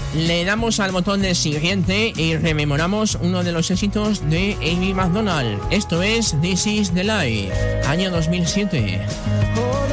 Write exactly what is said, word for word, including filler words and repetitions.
le damos al botón de siguiente y rememoramos uno de los éxitos de Amy Macdonald. Esto es This Is The Life, año dos mil siete.